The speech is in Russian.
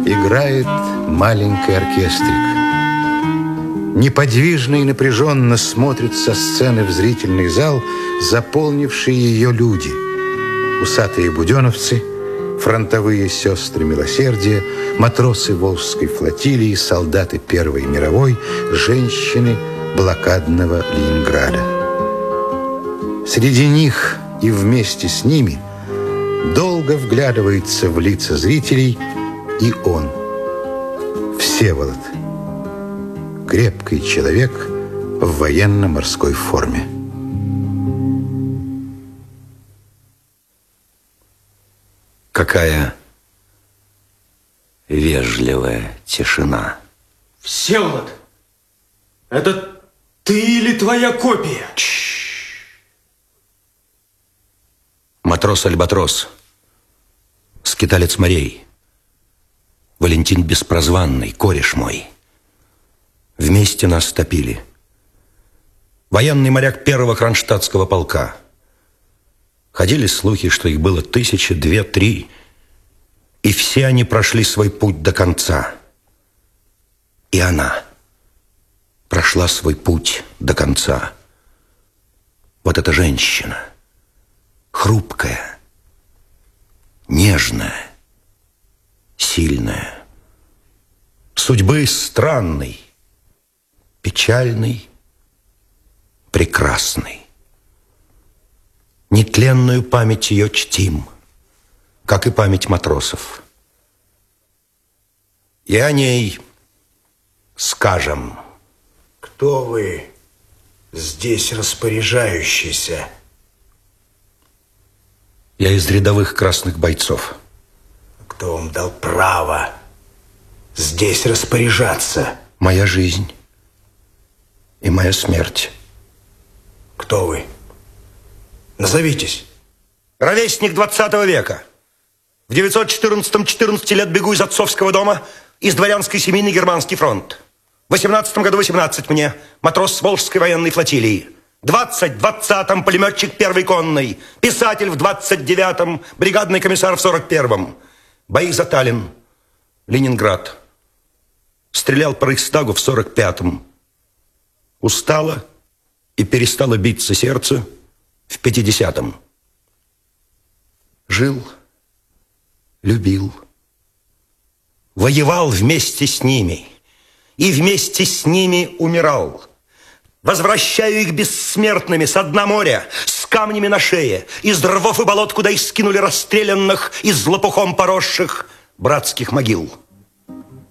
играет маленький оркестрик. Неподвижно и напряженно смотрят со сцены в зрительный зал заполнившие ее люди. Усатые буденовцы, фронтовые сестры милосердия, матросы Волжской флотилии, солдаты Первой мировой, женщины блокадного Ленинграда. Среди них и вместе с ними долго вглядывается в лица зрителей и он, Всеволод, крепкий человек в военно-морской форме. Какая вежливая тишина. Всеволод, это ты или твоя копия? Матрос-альбатрос, скиталец морей, Валентин Беспрозванный, кореш мой. Вместе нас топили. Военный моряк первого кронштадтского полка. Ходили слухи, что их было 1000, 2, 3, и все они прошли свой путь до конца. И она прошла свой путь до конца. Вот эта женщина, хрупкая, нежная, сильная, судьбы странной, печальной, прекрасной. Нетленную память ее чтим, как и память матросов. И о ней скажем. Кто вы здесь распоряжающийся? Я из рядовых красных бойцов. Кто вам дал право здесь распоряжаться? Моя жизнь и моя смерть. Кто вы? Назовитесь. Ровесник 20 века. В 914-м 14 лет бегу из отцовского дома, из дворянской семьи на Германский фронт. В 18 году 18 мне, матрос с Волжской военной флотилии. В 20-м пулеметчик первой конной, писатель в 29-м, бригадный комиссар в 41-м. Бои за Таллин, Ленинград. Стрелял по Рейхстагу в 45-м. Устало и перестало биться сердце в 50-м. Жил, любил, воевал вместе с ними и вместе с ними умирал. Возвращаю их бессмертными с дна моря, с камнями на шее, из рвов и болот, куда их скинули расстрелянных, из лопухом поросших братских могил.